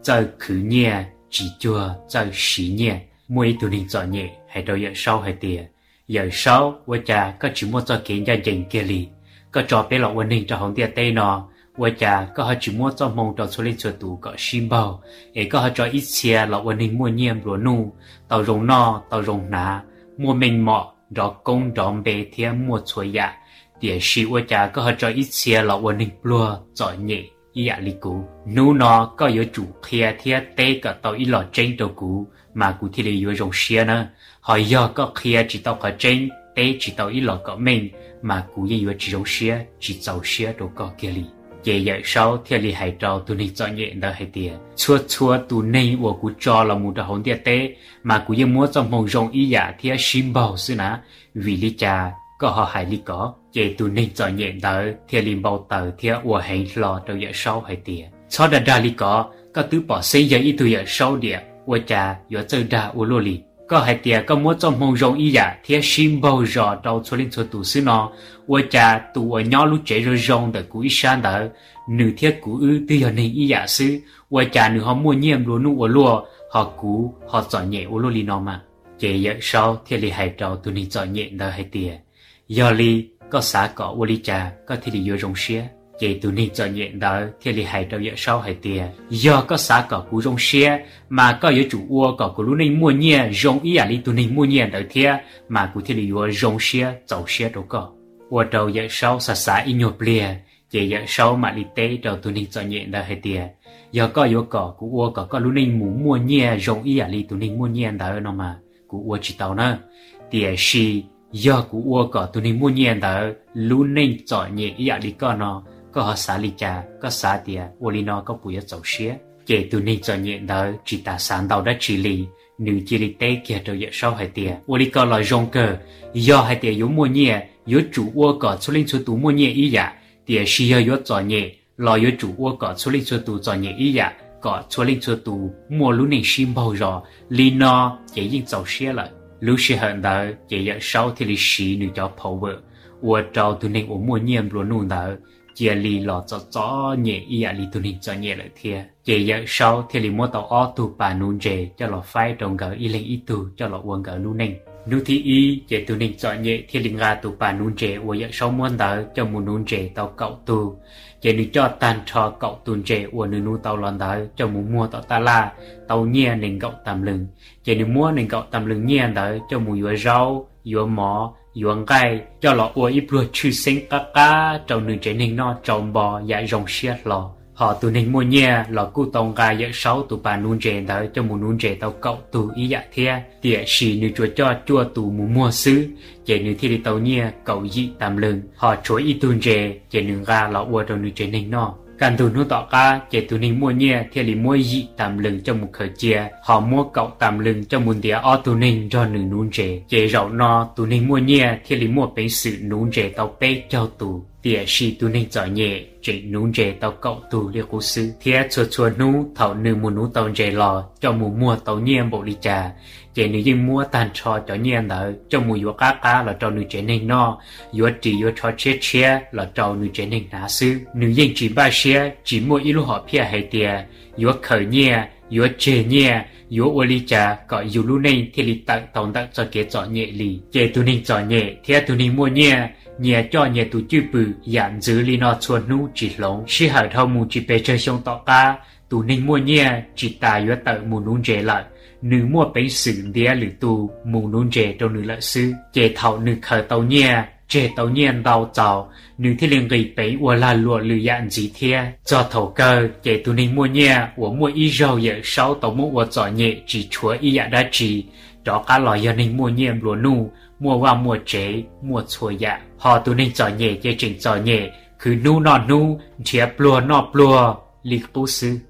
chơi khử nhẹ chỉ chua chơi xí nhẹ mỗi tụi mình chọn nhẹ hay đâu giờ sau hay tiền giờ sau vợ cha có chỉ muốn cho kiến gia đình kia li có cho bé lọ quân ninh cho hồng tiền tây nọ vợ cha có họ chỉ muốn cho mong cho số lên số tủ có sim bao ấy có họ cho ít xe lọ quân ninh mua nhiêm rồi nu tàu rồng no tàu rồng ná mua mình mọ đó công đó bề thiên mua chuối dạ để sĩ vợ cha có họ cho ít xe lọ quân ninh plua chọn nhẹ dạ li cũ nu nó có yếu chủ kia thiên tây cả tàu ít lọ trên đầu cũ mà cụ thì là yếu rồng xe nữa họ giờ có kia chỉ tàu cả trên tây chỉ tàu ít lọ có mình mà cụ yếu chỉ rồng xe chỉ tàu xe đâu có kia li vậy giờ sau thì li hay trâu tụi này chọn nhẹ đó hay tiền chua tụi này của cụ cho là một hòn tiền tây mà cụ yếu muốn trong mong rồng ý dạ thì sim bao xứ nè vì lý cha có họ hay lý có vậy tụi này chọn nhẹ đó thì li bao tờ thì của hay lo đâu giờ sau hay tiền sau đó ra lý có tứ bỏ xây dựng ít tụi giờ sau địa của cha giờ chơi ra u lô li có hai tiền có muốn trong mong rong ý dạ thì sim bao giờ đâu cho lên cho tụ xứ nó của cha tụ ở nhỏ lúc trẻ rồi rong để cúi san đó nửa thiết cú ư từ giờ này ý dạ xứ của cha nửa họ mua nhiêm luôn nụ ở lúa họ cú họ chọn nhẹ u lô li nó mà vậy giờ sau thì li hai trâu tụi này chọn nhẹ đó hai tiền giờ li có xã cọ u li cha có thì li vô rong xía vậy tụi này chọn nhẹ đó thì li hai trâu giờ sau hai tiền giờ có xã cọ cú rong xía mà có yếu chủ ua cọ của lúc này mua nhẹ rong ý à li tụi này mua nhẹ đó thì mà cụ thì li vô rong xía chậu xía đâu có ua trâu giờ sau xã ý nhộp lìa vậy giờ sau mà li tê trâu tụi này chọn nhẹ đó hai tiền giờ có yếu cọ của ua cọ có lúc này mua nhẹ rong ý à li tụi này mua nhẹ đó nó mà cụ ua chỉ tao nữa tiền si giờ cụ ua cọ tụi này mua nhẹ đó lúc này chọn nhẹ ý à li có nó có họ xả li cha có xả tiền ua li nó có bùi ở chậu xía vậy tụi này chọn nhẹ đó chỉ ta sáng đầu đã chỉ li nữ chỉ li tê kia trâu giờ sau hai tiền ua li có lời rong cơ giờ hai tiền yếu mua nhẹ yếu chủ ua cọ số lên số tụ mua nhẹ ý dạ tiền si giờ yếu chọn nhẹ lo yếu chủ ua cọ số lên số tụ chọn nhẹ ý dạ cọ số lên số tụ mua lúc này sim bao rồi li nó chỉ yên chậu xía lại lúc xí hận đó vậy giờ sau thì li xí nữ cho phẫu vợ ua trâu tụi này ua mua nhiêm luôn nung đó chia li lọ cho nhẹ ý à li tụi này cho nhẹ lại thiệt vậy giờ sau thì li mua tàu ô tô bà nung dề cho lọ phai trong gỡ y lên ít tu cho lọ uống gỡ lu neng nu thì y vậy tụi này cho nhẹ thì li ngà tụ bà nung dề ua giờ sau muốn đó cho muốn nung dề tàu cậu tu vậy nu cho tan cho cậu tu dề ua nu tàu lon đó cho muốn mua tàu ta la tàu nhẹ neng cậu tầm lưng vậy nu mua neng cậu tầm lưng nhẹ đó cho muốn vừa rau vừa mỏ yuan gai cho lọ ua ít luôn chư sinh cá trâu nương trẻ nên nó trâu bò dạy rong xiết lọ họ tụi nên mua nhẹ lọ cu tông gai dạy sáu tụi bà nương trẻ đó cho muốn nương trẻ tàu cậu tụi ý dạ thia tiệt xì nương chua tụi muốn mua xứ vậy nương thì đi tàu nhẹ cậu dị tạm lưng họ chối ít tuôn trẻ vậy nương ga lọ ua trâu nương trẻ nên nó càng tụi nó tỏ ca chạy tụi nên mua nhẹ thì li mua dị tạm lưng cho một khởi chia họ mua cậu tạm lưng cho một đĩa ở tụi nên cho nương nún trẻ chạy rau no tụi nên mua nhẹ thì li mua bánh sự nún trẻ tàu bé cho tụi tiệt si tụi nên giỏi nhẹ chạy nún trẻ tàu cậu tụi liệt cố sư thiệt chua nú thảo nương mua nú tàu trẻ lò cho mua tàu nhẹ bộ đi trà chạy nương nhưng mua tàn cho nhẹ đó cho mua yếu cá là cho nương trẻ nên no yếu cho chết là cho nương trẻ nên ná sư nương nhưng chỉ ba xe chỉ mua ít lúc họ phía hay tiệt yếu khởi nhẹ yếu chế nhẹ yếu ô li trà có yếu lúc này thì li tặng tòng tặng cho kế chọn nhẹ li chạy tụi nên chọn nhẹ thiệt tụi nên mua nhẹ cho nhẹ tụi chữ bự giảm giữ li nó chuột nú chỉ lóng si hở thâu mù chỉ bề chơi xong tọ ca tụi nên mua nhẹ chỉ tài yếu tự mù nún trẻ lại nữ mua bánh sử đĩa lử tù mù nún trẻ trong nữ lợi sư chế thảo nữ khởi tàu nhẹ chế tàu nhẹ đào chào nữ thì liền gầy bánh ua là lụa lử dạn gì thia cho thầu cơ chế tụi nên mua nhẹ ua mua y rau dở sau tàu mua ua giỏ nhẹ chỉ chúa y dạ đá chỉ đó cá lò giờ nên mua nhẹ lúa nụ mua vào mua chế mua chua dạ họ tụi nên giỏ nhẹ chế chỉnh giỏ nhẹ cứ nụ nọ nụ chia plua nọ plua li cố sư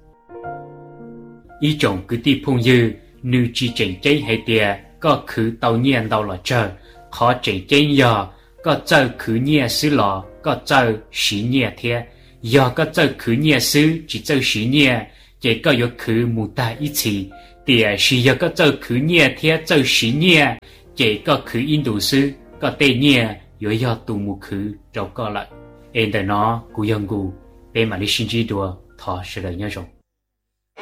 ý chồng cứ ti phong dư nữ chỉ chỉnh chế hay tiề có cứ tàu nhẹ tàu lò chờ khó chỉnh chế giờ có chờ cứ nhẹ xứ lò có chờ xí nhẹ thiệt giờ có chờ cứ nhẹ xứ chỉ chờ xí nhẹ chỉ có yếu cứ mù ta ít chỉ tiề xí giờ có chờ cứ nhẹ thiệt chờ xí nhẹ chỉ có cứ in đủ xứ có tê nhẹ yếu giờ tụ mù cứ đâu có lại em để nó cú dân cú bên mà đi xin chỉ đùa thọ sẽ đợi nhau rồi